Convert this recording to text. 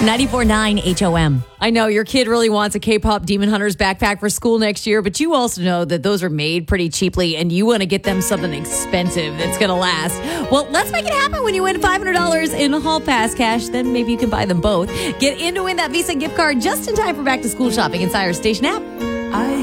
94.9 HOM. I know your kid really wants a K-pop Demon Hunters backpack for school next year, but you also know that those are made pretty cheaply and you want to get them something expensive that's going to last. Well, let's make it happen when you win $500 in Hall Pass cash. Then maybe you can buy them both. Get in to win that Visa gift card just in time for back to school shopping inside our station app.